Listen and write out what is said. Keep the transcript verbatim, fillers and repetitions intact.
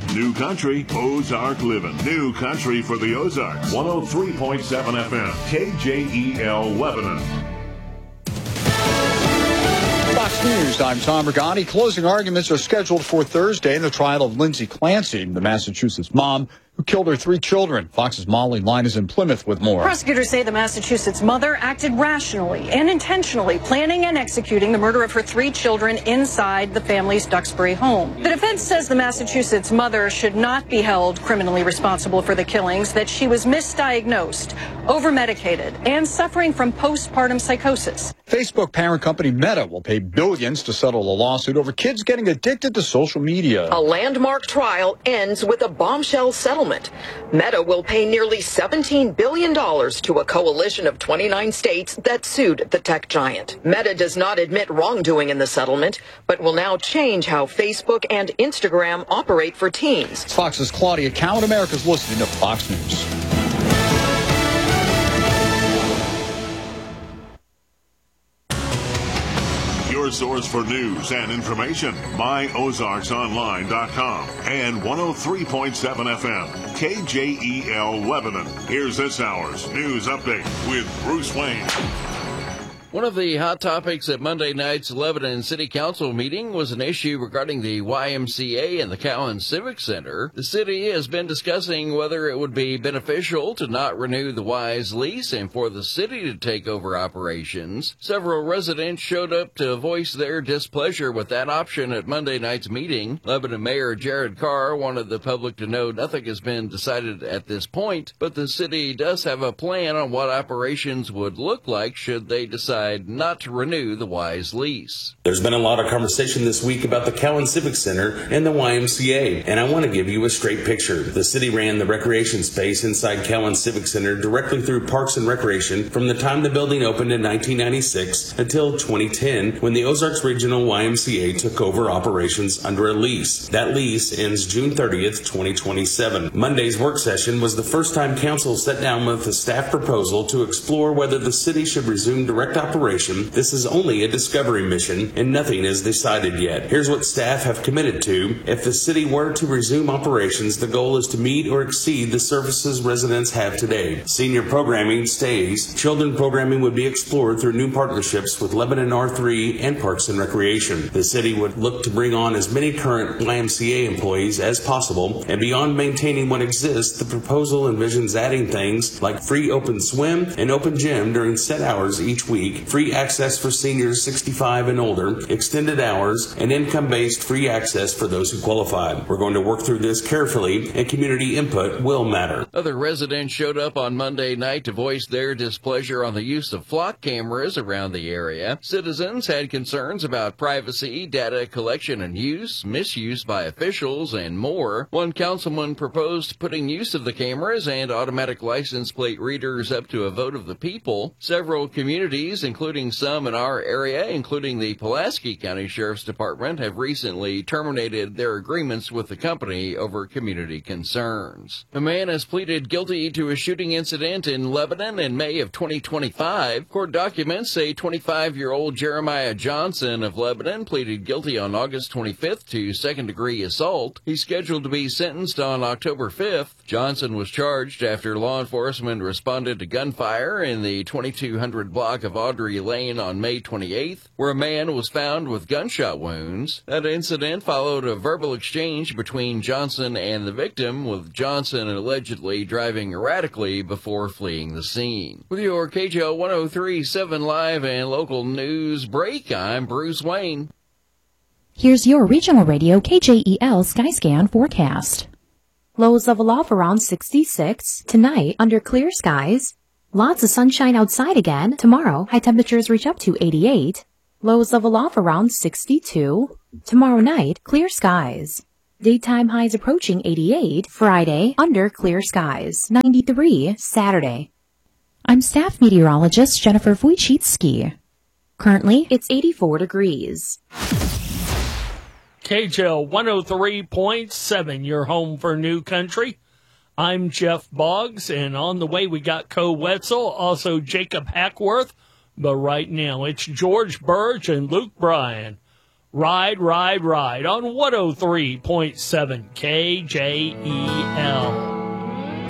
New Country, Ozark Living. New Country for the Ozarks. one oh three point seven F M, K J E L Lebanon. Fox News, I'm Tom Regani. Closing arguments are scheduled for Thursday in the trial of Lindsay Clancy, the Massachusetts mom who killed her three children. Fox's Molly Line is in Plymouth with more. Prosecutors say the Massachusetts mother acted rationally and intentionally, planning and executing the murder of her three children inside the family's Duxbury home. The defense says the Massachusetts mother should not be held criminally responsible for the killings, that she was misdiagnosed, over-medicated, and suffering from postpartum psychosis. Facebook parent company Meta will pay billions to settle a lawsuit over kids getting addicted to social media. A landmark trial ends with a bombshell settlement. Meta will pay nearly seventeen billion dollars to a coalition of twenty-nine states that sued the tech giant. Meta does not admit wrongdoing in the settlement, but will now change how Facebook and Instagram operate for teens. Fox's Claudia Coward. America's listening to Fox News. Your source for news and information, my ozarks online dot com and one oh three point seven F M, K J E L Lebanon. Here's this hour's news update with Bruce Wayne. One of the hot topics at Monday night's Lebanon City Council meeting was an issue regarding the Y M C A and the Cowan Civic Center. The city has been discussing whether it would be beneficial to not renew the Y's lease and for the city to take over operations. Several residents showed up to voice their displeasure with that option at Monday night's meeting. Lebanon Mayor Jared Carr wanted the public to know nothing has been decided at this point, but the city does have a plan on what operations would look like should they decide not to renew the Y's lease. There's been a lot of conversation this week about the Cowan Civic Center and the Y M C A, and I want to give you a straight picture. The city ran the recreation space inside Cowan Civic Center directly through Parks and Recreation from the time the building opened in nineteen ninety-six until twenty ten, when the Ozarks Regional Y M C A took over operations under a lease. That lease ends June thirtieth, twenty twenty-seven. Monday's work session was the first time council sat down with a staff proposal to explore whether the city should resume direct operation. This is only a discovery mission, and nothing is decided yet. Here's what staff have committed to. If the city were to resume operations, the goal is to meet or exceed the services residents have today. Senior programming stays. Children programming would be explored through new partnerships with Lebanon R three and Parks and Recreation. The city would look to bring on as many current Y M C A employees as possible, and beyond maintaining what exists, the proposal envisions adding things like free open swim and open gym during set hours each week, free access for seniors sixty-five and older, extended hours, and income-based free access for those who qualify. We're going to work through this carefully, and community input will matter. Other residents showed up on Monday night to voice their displeasure on the use of flock cameras around the area. Citizens had concerns about privacy, data collection and use, misuse by officials, and more. One councilman proposed putting use of the cameras and automatic license plate readers up to a vote of the people. Several communities, including some in our area, including the Pulaski County Sheriff's Department, have recently terminated their agreements with the company over community concerns. A man has pleaded guilty to a shooting incident in Lebanon in May of twenty twenty-five. Court documents say twenty-five-year-old Jeremiah Johnson of Lebanon pleaded guilty on August twenty-fifth to second-degree assault. He's scheduled to be sentenced on October fifth. Johnson was charged after law enforcement responded to gunfire in the twenty-two hundred block of Audrey Lane on May twenty-eighth, where a man was found with gunshot wounds. That incident followed a verbal exchange between Johnson and the victim, with Johnson allegedly driving erratically before fleeing the scene. With your K J O one oh three point seven live and local news break, I'm Bruce Wayne. Here's your regional radio K J E L Skyscan forecast. Lows level off around sixty-six. Tonight, under clear skies. Lots of sunshine outside again. Tomorrow, high temperatures reach up to eighty-eight. Lows level off around sixty-two. Tomorrow night, clear skies. Daytime highs approaching eighty-eight. Friday, under clear skies. ninety-three. Saturday. I'm staff meteorologist Jennifer Wojcicki. Currently, it's eighty-four degrees. K J O one oh three point seven, your home for New Country. I'm Jeff Boggs, and on the way we got Co Wetzel, also Jacob Hackworth. But right now, it's George Burge and Luke Bryan. Ride, Ride, Ride on one oh three point seven K J E L.